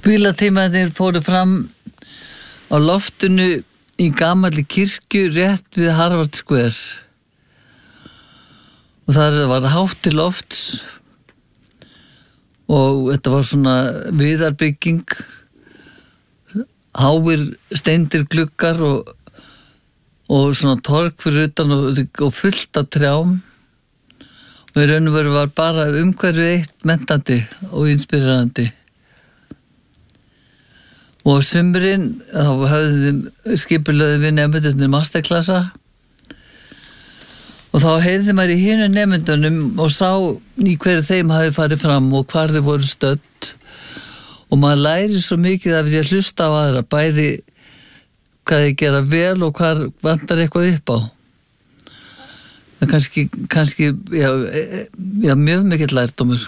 Spilatímarnir fóru fram á loftinu í gamalli kirkju rétt við Harvard Square. Og þar var hátt til lofts og þetta var svona viðarbygging, háir steindir gluggar og svona torg fyrir utan og fullt af trjám. Og í raun og veru var bara umhverfið eitt menntandi og inspirerandi. Og sumrin þá skipulögðu við nemendurnir masterklassa og þá heyrði maður í hinum nemendunum og sá í hverju þeim hafi farið fram og hvar þau voru stödd og maður læri svo mikið af því að hlusta á aðra, bæði hvað þau gera vel og hvar vantar eitthvað upp á. Kannski já, mjög mikill lærdómur.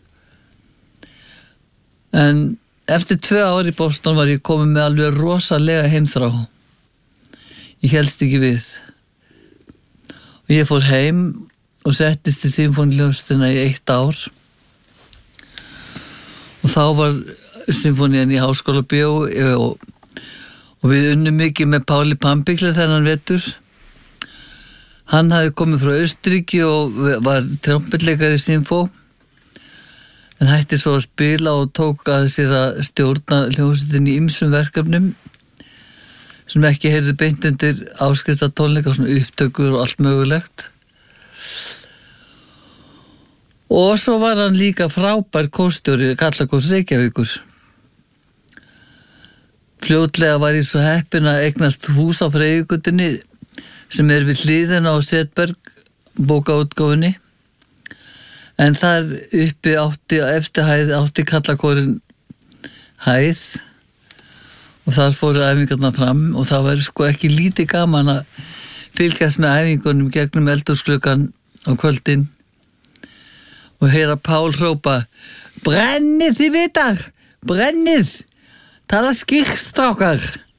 En eftir 2 ár í Boston var ég komin með alveg rosalega heimþrá. Ég hélst ekki við. Og ég fór heim og settist í symfóníuljómsveitina í 1 ár. Og þá var symfónían í Háskólabíói og við unnum mikið með Páli Pambikle þennan vetur. Hann hafði komið frá Austurríki og var trompetleikari í symfó. En hætti svo að spila og tók að sér að stjórna hljómsveitinni í ýmsum verkefnum sem ekki heyrðu beint undir áskriftartónleika, svona upptökur og allt mögulegt. Og svo var hann líka frábær kórstjóri Karlakórs Reykjavíkur. Fljótlega var ég svo heppin að eignast hús á Freyjugötunni sem við hliðina á Setberg bókaútgáfunni. En þar uppi efstu hæð átti Karlakórinn hæð og þar fóru æfingarnar fram og það var sko ekki lítið gaman að fylgjast með æfingunum gegnum eldhúsgluggann á kvöldin og heyra Pál hrópa: "Brennið þið vitar! Brennið! Tala skýrt, strákar!"